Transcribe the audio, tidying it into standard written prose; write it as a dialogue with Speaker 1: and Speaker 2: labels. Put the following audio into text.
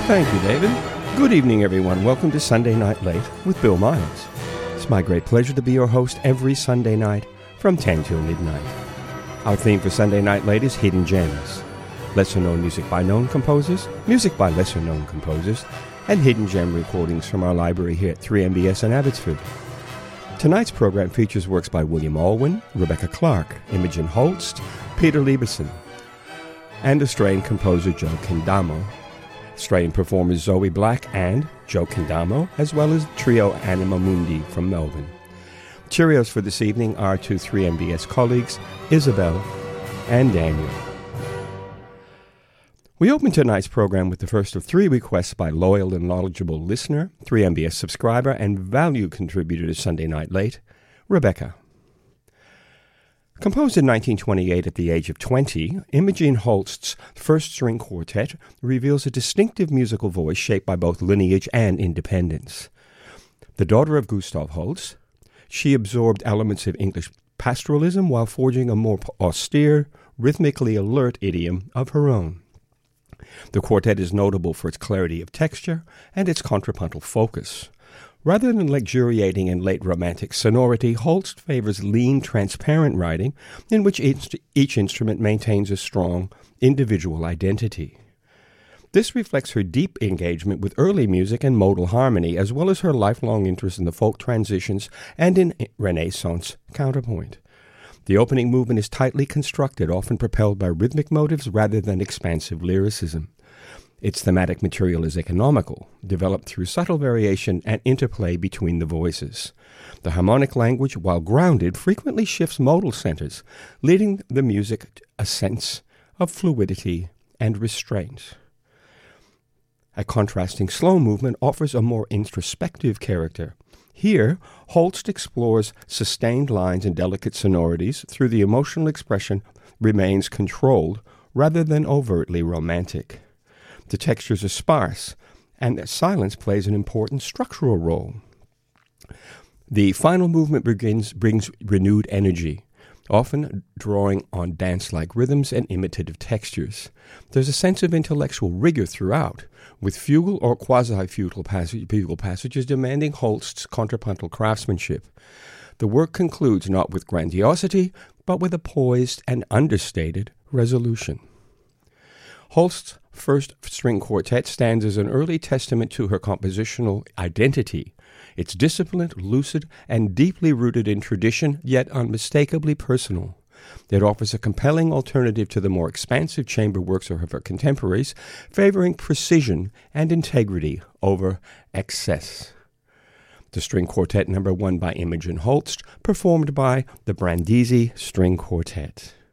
Speaker 1: Thank you, David. Good evening, everyone. Welcome to Sunday Night Late with Bill Miles. It's my great pleasure to be your host every Sunday night from 10 till midnight. Our theme for Sunday Night Late is Hidden Gems. Lesser-known music by known composers, music by lesser-known composers, and hidden gem recordings from our library here at 3MBS in Abbotsford. Tonight's program features works by William Alwyn, Rebecca Clark, Imogen Holst, Peter Lieberson, and Australian composer Joe Kendamo, Australian performers Zoe Black and Joe Kendamo, as well as trio Anima Mundi from Melbourne. Cheerios for this evening are to 3MBS colleagues Isabel and Daniel. We open tonight's program with the first of three requests by loyal and knowledgeable listener, 3MBS subscriber, and value contributor to Sunday Night Late, Rebecca. Composed in 1928 at the age of 20, Imogen Holst's first string quartet reveals a distinctive musical voice shaped by both lineage and independence. The daughter of Gustav Holst, she absorbed elements of English pastoralism while forging a more austere, rhythmically alert idiom of her own. The quartet is notable for its clarity of texture and its contrapuntal focus. Rather than luxuriating in late romantic sonority, Holst favors lean, transparent writing in which each instrument maintains a strong individual identity. This reflects her deep engagement with early music and modal harmony, as well as her lifelong interest in the folk transitions and in Renaissance counterpoint. The opening movement is tightly constructed, often propelled by rhythmic motives rather than expansive lyricism. Its thematic material is economical, developed through subtle variation and interplay between the voices. The harmonic language, while grounded, frequently shifts modal centers, leading the music to a sense of fluidity and restraint. A contrasting slow movement offers a more introspective character. Here, Holst explores sustained lines and delicate sonorities through the emotional expression remains controlled rather than overtly romantic. The textures are sparse, and silence plays an important structural role. The final movement brings renewed energy, often drawing on dance-like rhythms and imitative textures. There's a sense of intellectual rigor throughout, with fugal or quasi-fugal passages demanding Holst's contrapuntal craftsmanship. The work concludes not with grandiosity, but with a poised and understated resolution. Holst's first string quartet stands as an early testament to her compositional identity. It's disciplined, lucid, and deeply rooted in tradition, yet unmistakably personal. It offers a compelling alternative to the more expansive chamber works of her contemporaries, favoring precision and integrity over excess. The String Quartet No. 1 by Imogen Holst, performed by the Brindisi String Quartet.